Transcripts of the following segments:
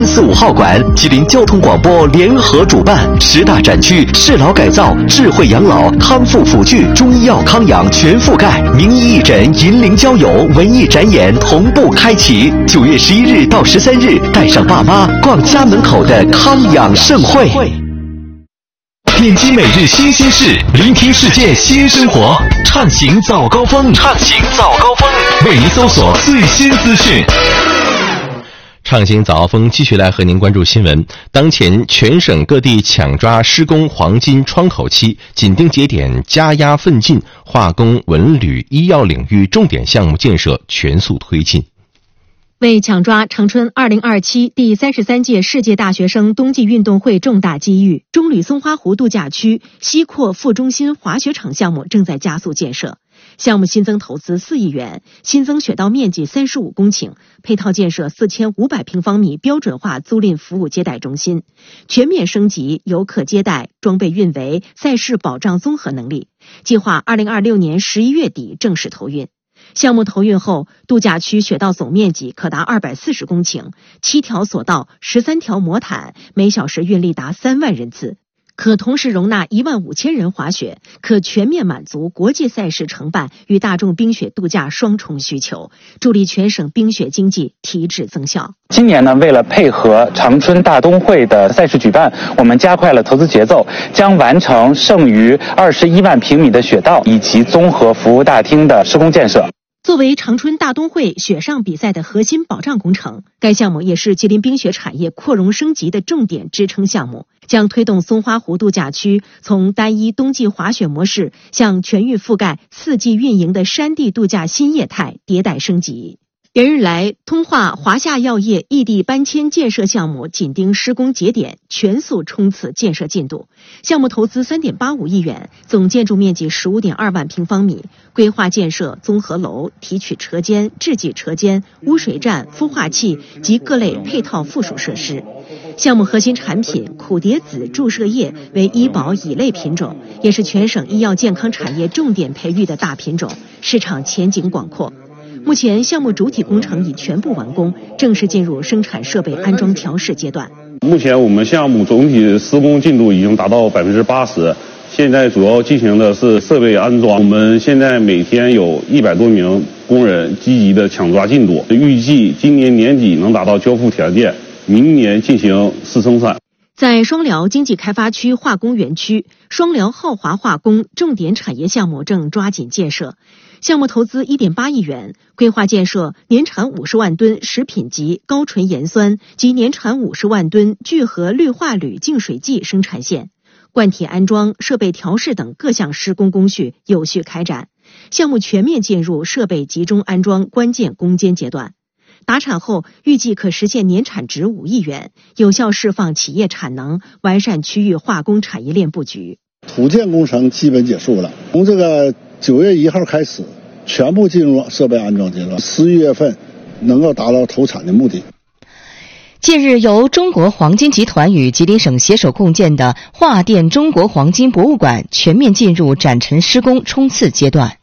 45号馆，吉林交通广播联合主办，10大展区适老改造、智慧养老、康复辅具、中医药康养全覆盖，名医义诊、银龄交友、文艺展演同步开启。9月11日到13日，带上爸妈逛家门口的康养盛会。点击每日新鲜事，聆听世界新生活，畅行早高峰，为您搜索最新资讯。 畅行早高峰继续来和您关注新闻。当前全省各地抢抓施工黄金窗口期，紧盯节点加压奋进，化工、文旅、医药领域重点项目建设全速推进。 为抢抓长春2027第33届世界大学生冬季运动会重大机遇，中旅松花湖度假区西扩副中心滑雪场项目正在加速建设。项目新增投资4亿元，新增雪道面积35公顷，配套建设4500平方米标准化租赁服务接待中心，全面升级游客接待、装备运维、赛事保障综合能力。计划2026年11月底正式投运。项目投运后，度假区雪道总面积可达240公顷，7条索道、13条魔毯，每小时运力达3万人次，可同时容纳15000人滑雪，可全面满足国际赛事承办与大众冰雪度假双重需求，助力全省冰雪经济提质增效。 今年呢，为了配合长春大冬会的赛事举办，我们加快了投资节奏，将完成剩余21万平米的雪道以及综合服务大厅的施工建设。 作为长春大冬会雪上比赛的核心保障工程，该项目也是吉林冰雪产业扩容升级的重点支撑项目，将推动松花湖度假区从单一冬季滑雪模式向全域覆盖4季运营的山地度假新业态迭代升级。连日来，通化华夏药业异地搬迁建设项目紧盯施工节点，全速冲刺建设进度。项目投资3.85亿元，总建筑面积15.2万平方米，规划建设综合楼、提取车间、制剂车间、污水站、孵化器及各类配套附属设施。项目核心产品苦蝶子注射液为医保乙类品种，也是全省医药健康产业重点培育的大品种，市场前景广阔。目前项目主体工程已全部完工，正式进入生产设备安装调试阶段。 目前我们项目总体施工进度已经达到80%，现在主要进行的是设备安装。我们现在每天有100多名工人积极的抢抓进度，预计今年年底能达到交付条件，明年进行试生产。 在双辽经济开发区化工园区，双辽浩华化工重点产业项目正抓紧建设。项目投资1.8亿元，规划建设年产50万吨食品级高纯盐酸及年产50万吨聚合氯化铝净水剂生产线，灌体安装、设备调试等各项施工工序有序开展。项目全面进入设备集中安装关键攻坚阶段。达产后，预计可实现年产值5亿元，有效释放企业产能，完善区域化工产业链布局。 土建工程基本结束了，从这个9月1号开始，全部进入设备安装阶段，11月份能够达到投产的目的。 近日，由中国黄金集团与吉林省携手共建的华电中国黄金博物馆全面进入展陈施工冲刺阶段。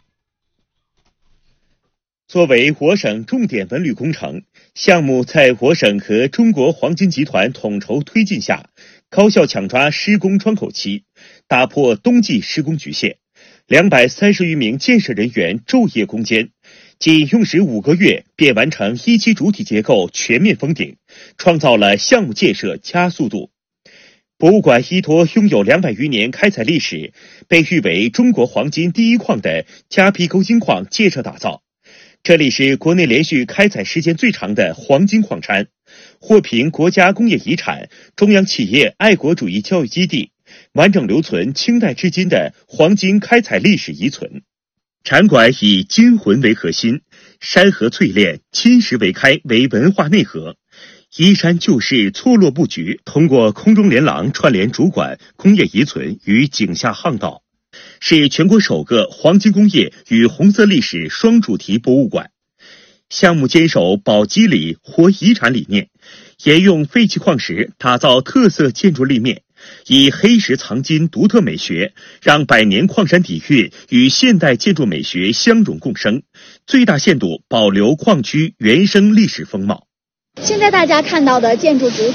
作为我省重点文旅工程，项目在我省和中国黄金集团统筹推进下，高效抢抓施工窗口期，打破冬季施工局限。230余名建设人员昼夜攻坚，仅用时5个月便完成1期主体结构全面封顶，创造了项目建设加速度。博物馆依托拥有200余年开采历史，被誉为中国黄金第一矿的夹皮沟金矿建设打造。这里是国内连续开采时间最长的黄金矿山，获评国家工业遗产、中央企业爱国主义教育基地，完整留存清代至今的黄金开采历史遗存。展馆以金魂为核心，山河淬炼、金石为开为文化内核，依山就势、错落布局，通过空中连廊串联主管、工业遗存与井下巷道，是全国首个黄金工业与红色历史双主题博物馆。项目坚守保基里活遗产理念，沿用废弃矿石打造特色建筑立面，以黑石藏金独特美学，让百年矿山底蕴与现代建筑美学相融共生，最大限度保留矿区原生历史风貌。 现在大家看到的建筑主